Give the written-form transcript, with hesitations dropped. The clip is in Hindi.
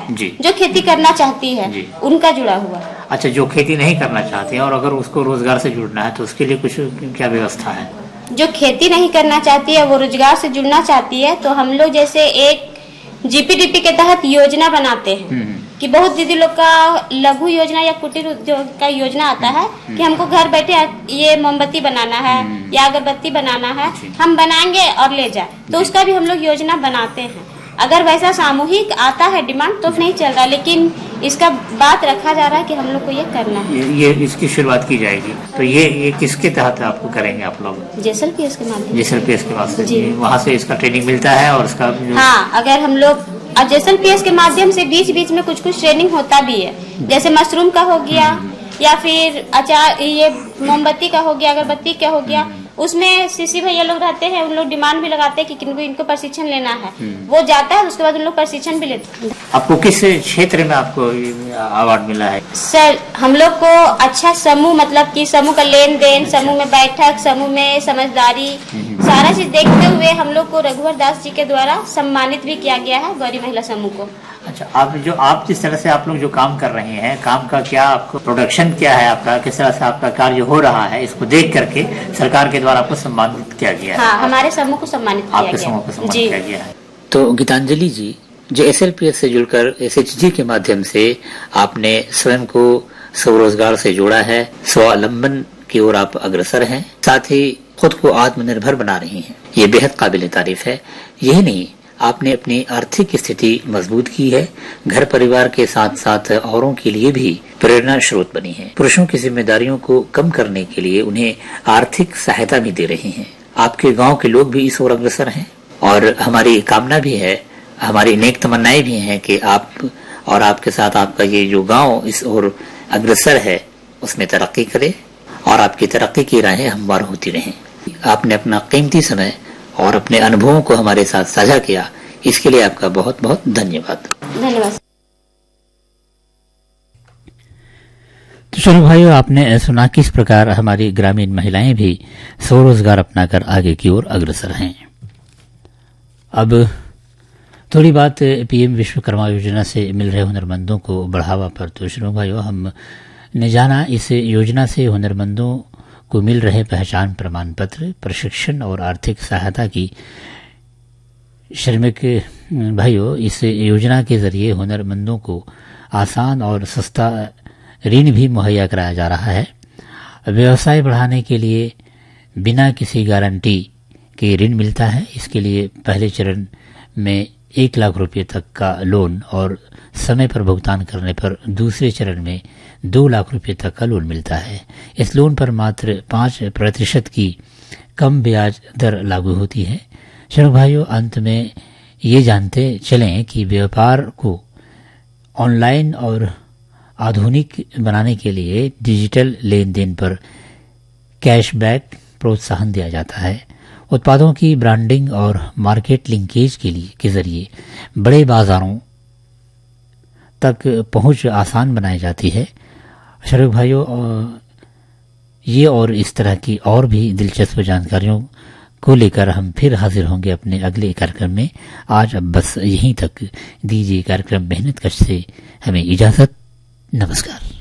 जी, जो खेती करना चाहती है जी, उनका जुड़ा हुआ। अच्छा, जो खेती नहीं करना चाहते हैं और अगर उसको रोजगार से जुड़ना है तो उसके लिए कुछ क्या व्यवस्था है? जो खेती नहीं करना चाहती है वो रोजगार से जुड़ना चाहती है तो हम लोग जैसे एक जीपीडीपी के तहत योजना बनाते हैं कि बहुत दीदी लोग का लघु योजना या कुटीर उद्योग का योजना आता है कि हमको घर बैठे ये मोमबत्ती बनाना है या अगरबत्ती बनाना है, हम बनाएंगे और ले जाए, तो उसका भी हम लोग योजना बनाते हैं। अगर वैसा सामूहिक आता है डिमांड तो नहीं चल रहा, लेकिन इसका बात रखा जा रहा है कि हम लोग को ये करना है। ये इसकी शुरुआत की जाएगी तो ये किसके तहत आपको करेंगे आप लोग? जेएसएलपीएस के माध्यम जेएसएलपीएस के पास जी, वहाँ से इसका ट्रेनिंग मिलता है और उसका हाँ, अगर हम लोग जेएसएलपीएस के माध्यम से बीच बीच में कुछ ट्रेनिंग होता भी है, जैसे मशरूम का हो गया या फिर अचार, ये मोमबत्ती का हो गया, अगरबत्ती का हो गया, उसमें सीसी भैया लोग रहते हैं, उन लोग डिमांड भी लगाते हैं कि किनको इनको प्रशिक्षण लेना है, वो जाता है, उसके बाद उन लोग प्रशिक्षण भी लेते हैं। आपको किस क्षेत्र में आपको अवार्ड मिला है? सर, हम लोग को अच्छा समूह, मतलब कि समूह का लेन देन, समूह में बैठक, समूह में समझदारी, सारा चीज देखते हुए हम लोग को रघुवर दास जी के द्वारा सम्मानित भी किया गया है, गौरी महिला समूह को। अच्छा, आप जिस तरह से आप लोग जो काम कर रहे हैं, काम का क्या आपको प्रोडक्शन क्या है आपका, किस तरह से आपका कार्य हो रहा है, इसको देख करके सरकार के द्वारा आपको सम्मानित किया गया है? हाँ, हमारे समूह को सम्मानित किया गया। आपके समूह को सम्मानित किया गया है। तो गीतांजलि जी, जो एसएलपीएस से जुड़कर एसएचजी के माध्यम से आपने स्वयं को स्वरोजगार से जोड़ा है, स्वावलंबन की ओर आप अग्रसर हैं, साथ ही खुद को आत्मनिर्भर बना रही हैं, ये बेहद काबिल तारीफ है। यही नहीं, आपने अपनी आर्थिक स्थिति मजबूत की है, घर परिवार के साथ साथ औरों के लिए भी प्रेरणा स्रोत बनी है। पुरुषों की जिम्मेदारियों को कम करने के लिए उन्हें आर्थिक सहायता भी दे रही हैं। आपके गांव के लोग भी इस ओर अग्रसर हैं और हमारी कामना भी है, हमारी नेक तमन्नाएं भी हैं कि आप और आपके साथ आपका ये जो गांव इस ओर अग्रसर है उसमें तरक्की करे और आपकी तरक्की की राहें हमवार होती रहें। आपने अपना कीमती समय और अपने अनुभवों को हमारे साथ साझा किया, इसके लिए आपका बहुत बहुत धन्यवाद। धन्यवाद। तो चलो भाइयों, आपने सुना किस प्रकार हमारी ग्रामीण महिलाएं भी स्वरोजगार अपनाकर आगे की ओर अग्रसर हैं। अब थोड़ी बात पीएम विश्वकर्मा योजना से मिल रहे हुनरमंदों को बढ़ावा पर। तो चलो भाइयों, हमने जाना इस योजना से हुनरमंदों को मिल रहे पहचान प्रमाण पत्र, प्रशिक्षण और आर्थिक सहायता की। श्रमिक भाइयों, इस योजना के जरिए हुनरमंदों को आसान और सस्ता ऋण भी मुहैया कराया जा रहा है। व्यवसाय बढ़ाने के लिए बिना किसी गारंटी के ऋण मिलता है। इसके लिए पहले चरण में 1 लाख रुपये तक का लोन और समय पर भुगतान करने पर दूसरे चरण में 2 लाख रुपये तक का लोन मिलता है। इस लोन पर मात्र 5% की कम ब्याज दर लागू होती है। चलो भाइयों, अंत में ये जानते चलें कि व्यापार को ऑनलाइन और आधुनिक बनाने के लिए डिजिटल लेन देन पर कैशबैक प्रोत्साहन दिया जाता है। उत्पादों की ब्रांडिंग और मार्केट लिंकेज के जरिए बड़े बाजारों तक पहुंच आसान बनाई जाती है। श्रोता भाइयों, ये और इस तरह की और भी दिलचस्प जानकारियों को लेकर हम फिर हाजिर होंगे अपने अगले कार्यक्रम में। आज अब बस यहीं तक दीजिए कार्यक्रम मेहनत कश से हमें इजाजत। नमस्कार।